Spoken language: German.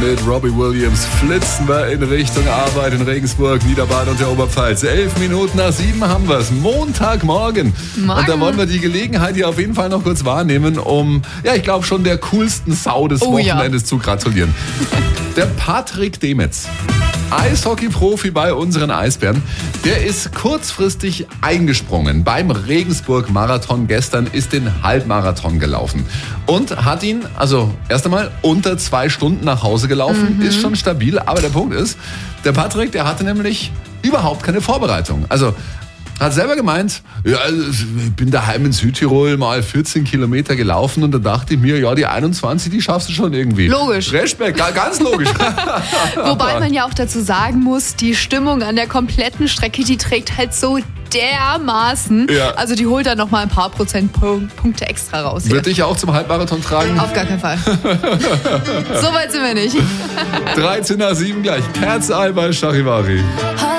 mit Robbie Williams flitzen wir in Richtung Arbeit in Regensburg, Niederbayern und der Oberpfalz. 11 Minuten nach 7 haben wir es. Montagmorgen. Und da wollen wir die Gelegenheit hier auf jeden Fall noch kurz wahrnehmen, um, ich glaube schon der coolsten Sau des Wochenendes zu gratulieren. Der Patrick Demetz, Eishockey-Profi bei unseren Eisbären, der ist kurzfristig eingesprungen. Beim Regensburg-Marathon gestern ist den Halbmarathon gelaufen und hat ihn, erst einmal unter 2 Stunden nach Hause gelaufen, ist schon stabil. Aber der Punkt ist, der Patrick, der hatte nämlich überhaupt keine Vorbereitung. Hat selber gemeint, ich bin daheim in Südtirol mal 14 Kilometer gelaufen und da dachte ich mir, die 21, die schaffst du schon irgendwie. Logisch. Respekt, ganz logisch. Wobei man ja auch dazu sagen muss, die Stimmung an der kompletten Strecke, die trägt halt so dermaßen. Ja. Also die holt dann nochmal ein paar Prozentpunkte extra raus. Wird dich auch zum Halbmarathon tragen? Auf gar keinen Fall. So weit sind wir nicht. 13 nach 7 gleich. Kerzal bei Charivari.